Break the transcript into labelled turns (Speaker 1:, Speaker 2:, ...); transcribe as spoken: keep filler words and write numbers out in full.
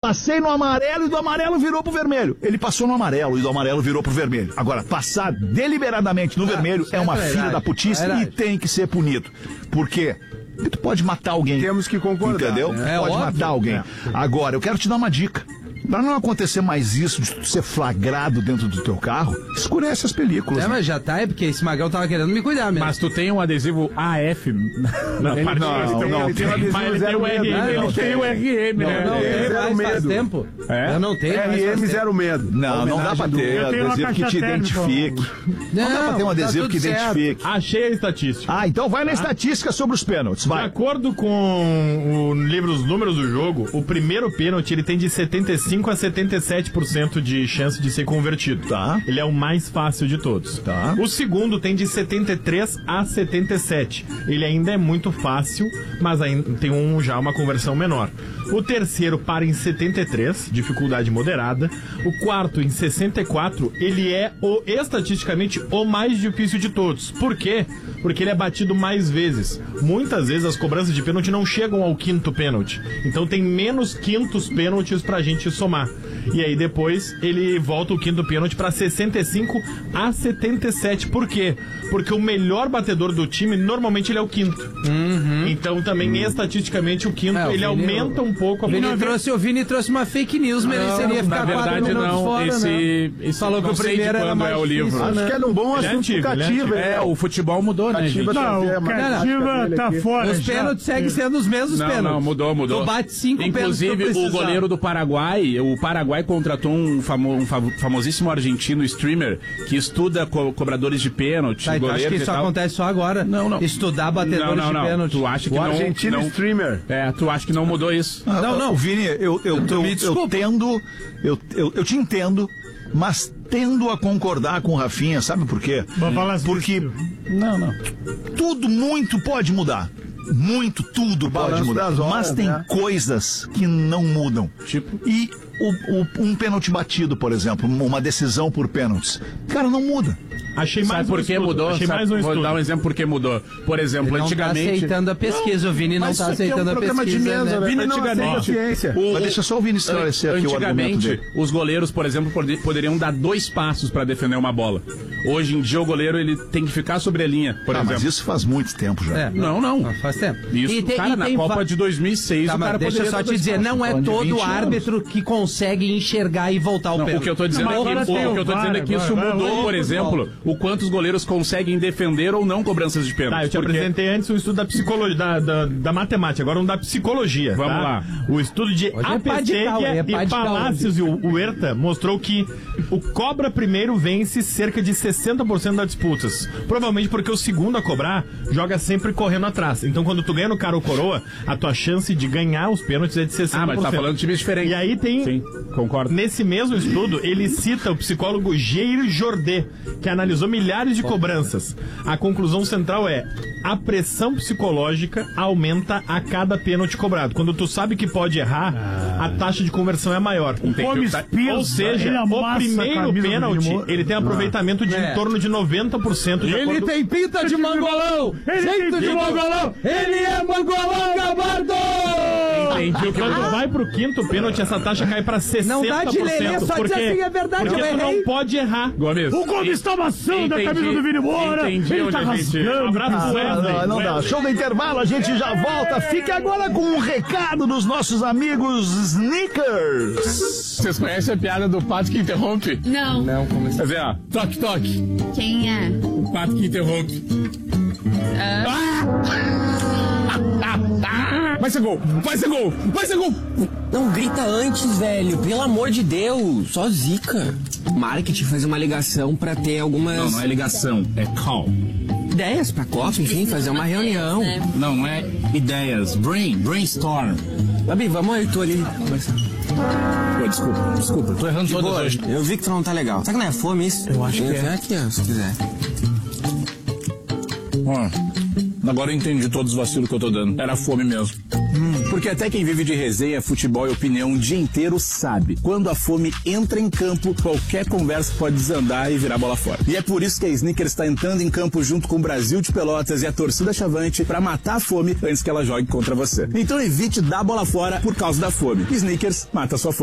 Speaker 1: passei no amarelo e do amarelo virou pro vermelho. Ele passou no amarelo e do amarelo virou pro vermelho. Agora, passar deliberadamente no ah, vermelho é uma é filha da putice é e tem que ser punido. Por quê? Porque tu pode matar alguém.
Speaker 2: Temos que concordar.
Speaker 1: Entendeu?
Speaker 2: Né?
Speaker 1: Pode
Speaker 2: é
Speaker 1: matar
Speaker 2: óbvio.
Speaker 1: alguém.
Speaker 2: É.
Speaker 1: Agora, eu quero te dar uma dica. Pra não acontecer mais isso, de tu ser flagrado dentro do teu carro, escurece as películas.
Speaker 3: É, né? Mas já tá, é porque esse Magrão tava querendo me cuidar mesmo.
Speaker 4: Mas tu tem um adesivo A F na
Speaker 1: ele,
Speaker 4: parte
Speaker 1: não, não, não,
Speaker 4: ele tem,
Speaker 1: tem,
Speaker 4: mas ele tem o R M, ele tem o R M,
Speaker 3: não,
Speaker 4: né?
Speaker 3: Não,
Speaker 2: é,
Speaker 3: não,
Speaker 2: zero medo.
Speaker 3: Faz tempo.
Speaker 4: É?
Speaker 3: Eu não tenho.
Speaker 2: R M zero medo.
Speaker 1: Não, não dá pra ter adesivo que te identifique. Não, não dá pra ter um adesivo tá que identifique.
Speaker 4: Achei a estatística.
Speaker 1: Ah, então vai na ah. estatística sobre os pênaltis, vai.
Speaker 4: De acordo com o livro Os Números do Jogo, o primeiro pênalti ele tem de setenta e cinco a setenta e sete por cento de chance de ser convertido.
Speaker 1: Tá.
Speaker 4: Ele é o mais fácil de todos.
Speaker 1: Tá.
Speaker 4: O segundo tem de setenta e três a setenta e sete. Ele ainda é muito fácil, mas ainda tem um, já uma conversão menor. O terceiro para em setenta e três, dificuldade moderada. O quarto em sessenta e quatro, ele é o, estatisticamente o mais difícil de todos. Por quê? Porque ele é batido mais vezes. Muitas vezes as cobranças de pênalti não chegam ao quinto pênalti. Então tem menos quintos pênaltis pra gente somar. E aí depois ele volta o quinto pênalti para sessenta e cinco a setenta e sete. Por quê? Porque o melhor batedor do time, normalmente ele é o quinto.
Speaker 3: Uhum.
Speaker 4: Então também uhum. estatisticamente o quinto, é, o ele Vini, aumenta um pouco a
Speaker 3: o Vini trouxe, O Vini trouxe uma fake news, não, mereceria ficar
Speaker 4: na verdade não,
Speaker 3: fora,
Speaker 4: esse,
Speaker 3: né?
Speaker 4: esse
Speaker 3: falou que o primeiro era mais
Speaker 4: é o livro.
Speaker 2: Difícil, acho né? que era um bom
Speaker 4: ele
Speaker 2: assunto
Speaker 4: é
Speaker 2: cativo.
Speaker 4: É, é, o futebol mudou, né, gente?
Speaker 5: Não, o cativa tá fora.
Speaker 3: Os pênaltis seguem sendo os mesmos
Speaker 4: não,
Speaker 3: pênaltis.
Speaker 4: Não, mudou, mudou.
Speaker 3: Tu bate cinco
Speaker 4: Inclusive, o goleiro do Paraguai, o Paraguai contratou um, famo, um famosíssimo argentino streamer que estuda co cobradores de pênalti.
Speaker 3: Tá, então acho que isso acontece só agora.
Speaker 4: Não, não.
Speaker 3: Estudar batedores
Speaker 4: não, não, não.
Speaker 3: de pênalti.
Speaker 4: Tu acha que
Speaker 2: o
Speaker 4: não,
Speaker 2: argentino
Speaker 4: não,
Speaker 2: streamer.
Speaker 4: É, tu acha que não mudou isso?
Speaker 1: Ah, não, não. Vini, eu, eu, eu, eu, eu tendo, eu, eu, eu te entendo, mas tendo a concordar com o Rafinha, sabe por quê? Porque
Speaker 4: não, não.
Speaker 1: tudo muito pode mudar. Muito, tudo
Speaker 2: o
Speaker 1: pode mudar.
Speaker 2: Horas,
Speaker 1: mas tem
Speaker 2: né?
Speaker 1: coisas que não mudam.
Speaker 4: Tipo?
Speaker 1: E o, o, um pênalti batido, por exemplo, uma decisão por pênaltis, cara, não muda.
Speaker 4: Achei mais
Speaker 1: Sabe
Speaker 4: um
Speaker 1: por que
Speaker 4: estudo.
Speaker 1: mudou?
Speaker 4: Achei
Speaker 1: Sabe,
Speaker 4: mais um
Speaker 1: vou
Speaker 4: estudo.
Speaker 1: dar um exemplo por que mudou. Por exemplo,
Speaker 3: ele não
Speaker 1: antigamente...
Speaker 3: tá aceitando a pesquisa, não, o Vini não tá aceitando é um a pesquisa. De mesa, né?
Speaker 1: Vini não aceita a ciência. O, Mas deixa só o Vini esclarecer aqui o argumento dele.
Speaker 4: Os goleiros, por exemplo, poderiam dar dois passos para defender uma bola. Hoje em dia o goleiro ele tem que ficar sobre a linha, por
Speaker 1: ah,
Speaker 4: exemplo.
Speaker 1: Mas isso faz muito tempo já.
Speaker 3: É,
Speaker 4: não, não, não.
Speaker 3: Faz tempo.
Speaker 4: Isso,
Speaker 3: e tem,
Speaker 4: cara,
Speaker 3: e
Speaker 4: na
Speaker 3: tem
Speaker 4: Copa
Speaker 3: fa...
Speaker 4: de dois mil e seis
Speaker 3: tá,
Speaker 4: o cara
Speaker 3: deixa eu só te dizer, não é todo árbitro que consegue enxergar e voltar o
Speaker 4: não,
Speaker 3: pênalti.
Speaker 4: O que eu tô dizendo
Speaker 3: não,
Speaker 4: é que, o, o que, eu tô dizendo é que isso agora, mudou, agora, por exemplo, o quanto os goleiros conseguem defender ou não cobranças de pênalti. Tá, eu te porque... apresentei antes um estudo da psicologia, da, da, da matemática, agora um da psicologia. Vamos tá? lá. O estudo de Apetegia é e Palácios e o Huerta mostrou que o cobra primeiro vence cerca de sessenta por cento das disputas. Provavelmente porque o segundo a cobrar joga sempre correndo atrás. Então quando tu ganha no cara ou coroa, a tua chance de ganhar os pênaltis é de sessenta por cento. Ah, mas tá falando de times diferentes. E aí tem... Sim, concordo. Nesse mesmo estudo, ele cita o psicólogo Jair Jordet, que analisou milhares de cobranças. A conclusão central é: a pressão psicológica aumenta a cada pênalti cobrado. Quando tu sabe que pode errar, ah. a taxa de conversão é maior.
Speaker 5: Espirra,
Speaker 4: Ou seja, o primeiro pênalti, ele tem aproveitamento de é. em torno de noventa por cento. De
Speaker 3: ele
Speaker 4: acordo...
Speaker 3: tem pinta de mangolão!
Speaker 5: Ele
Speaker 3: Jeito
Speaker 5: tem
Speaker 3: de mangolão! Ele é mangolão, Gabardo!
Speaker 4: Entendi. Quando vai pro quinto pênalti, essa taxa cai pra sessenta por cento.
Speaker 3: Não dá de lelê, só
Speaker 4: porque,
Speaker 3: dizer assim, é verdade,
Speaker 4: porque
Speaker 3: eu
Speaker 4: tu não pode errar.
Speaker 5: Gomes. O Gomes tá amassando a camisa do Vini Moura.
Speaker 4: Entendi,
Speaker 5: ele tá rasgando.
Speaker 4: Um abraço,
Speaker 1: ah, não, não dá. Show do intervalo, a gente já volta. Fique agora com um recado dos nossos amigos Snickers.
Speaker 6: Vocês conhecem a piada do pato que interrompe?
Speaker 7: Não.
Speaker 3: Não, como assim?
Speaker 6: Quer ver, ó. Toque, toque.
Speaker 7: Quem é?
Speaker 6: O pato que interrompe.
Speaker 7: Ah.
Speaker 6: Ah! Vai ser gol! Vai ser gol! Vai ser gol!
Speaker 8: Não grita antes, velho. Pelo amor de Deus. Só zica. Marketing faz uma ligação pra ter algumas...
Speaker 6: Não, não é ligação. É call.
Speaker 8: Ideias pra copa, enfim, fazer uma reunião.
Speaker 6: Não, não é ideias. Brain, brainstorm.
Speaker 8: Gabi, vamos aí, tu ali.
Speaker 6: Pô, desculpa, desculpa. Tô errando todas hoje.
Speaker 8: Eu vi que tu não tá legal. Sabe que não é fome isso?
Speaker 6: Eu acho que é.
Speaker 8: Vem aqui, ó, se quiser.
Speaker 6: Ó... Agora eu entendi todos os vacilos que eu tô dando. Era fome mesmo.
Speaker 9: Hum, porque até quem vive de resenha, futebol e opinião o dia inteiro sabe. Quando a fome entra em campo, qualquer conversa pode desandar e virar bola fora. E é por isso que a Snickers está entrando em campo junto com o Brasil de Pelotas e a torcida Chavante para matar a fome antes que ela jogue contra você. Então evite dar bola fora por causa da fome. Snickers mata a sua fome.